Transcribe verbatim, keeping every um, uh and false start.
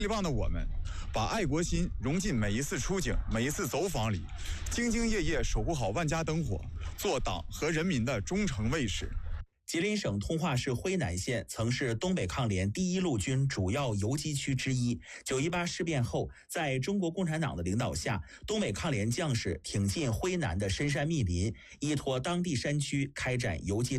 力棒的我们，把爱国心融进每一次出警、每一次走访里，兢兢业业守护好万家灯火，做党和人民的忠诚卫士。 吉林省通化市辉南县曾是东北抗联第一路军主要游击区之一。九一八事变后，在中国共产党的领导下，东北抗联将士挺进辉南的深山密林，依托当地山区开展游击